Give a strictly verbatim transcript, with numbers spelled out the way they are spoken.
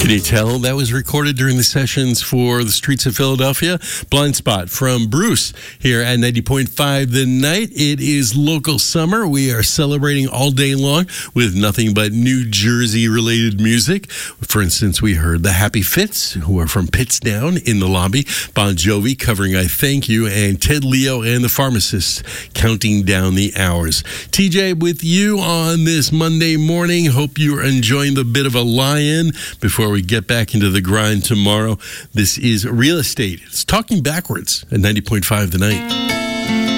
Can you tell that was recorded during the sessions for the Streets of Philadelphia? Blind Spot from Bruce here at ninety point five The Night. It is local summer. We are celebrating all day long with nothing but New Jersey-related music. For instance, we heard the Happy Fits, who are from Pittsdown in the lobby, Bon Jovi covering I Thank You, and Ted Leo and the Pharmacists counting down the hours. T J with you on this Monday morning. Hope you're enjoying the bit of a lie-in before we get back into the grind tomorrow. This is Real Estate. It's Talking Backwards at ninety point five The Night.